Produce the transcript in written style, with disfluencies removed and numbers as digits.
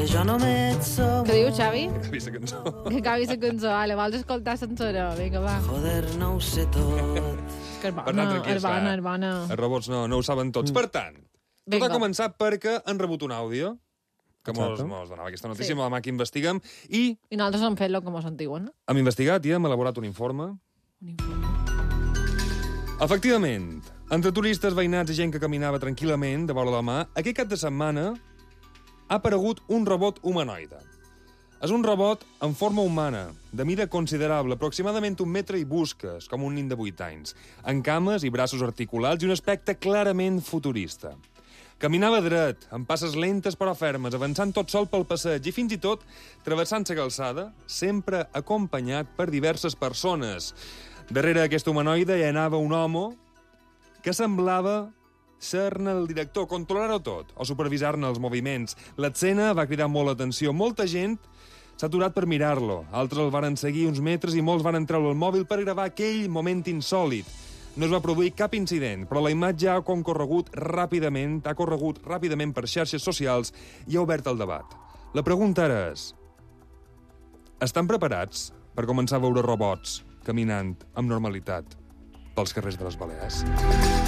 jo només som... Què diu, Xavi? Que acabi la cançó. Que acabi la cançó. Vale, vols escoltar sencera? Vinga, va. Joder, no ho sé tot. Que és Per tant, bona, tranquils, és bona, clar. és bona. Els robots no ho saben tots. Per tant, tot Vinga. ha començat perquè han rebut un àudio que mos donava aquesta notícia, amb la mà que investiguem, i I nosaltres hem fet el que mos en diuen. hem investigat i hem elaborat un informe. Un informe. Efectivament, entre turistes, veïnats i gent que caminava tranquil·lament de vora la mà, aquest cap de setmana ha aparegut un robot humanoide. És un robot en forma humana, de mida considerable, aproximadament 1 metre i busques, com un nin de 8 anys, amb cames i braços articulats i un aspecte clarament futurista. Caminava dret, amb passes lentes però fermes, avançant tot sol pel passeig i fins i tot travessant la calçada, sempre acompanyat per diverses persones. Darrere d'aquest humanoide hi anava un home que semblava ser-ne el director, controlar-ho tot, o supervisar-ne els moviments. L'escena va cridar molt l'atenció. Molta gent s'ha aturat per mirar-lo. Altres el varen seguir uns metres i molts van treure el mòbil per gravar aquell moment insòlit. No es va produir cap incident, però la imatge ha corregut ràpidament per xarxes socials i ha obert el debat. La pregunta ara és: estan preparats per començar a veure robots caminant amb normalitat pels carrers de les Balears?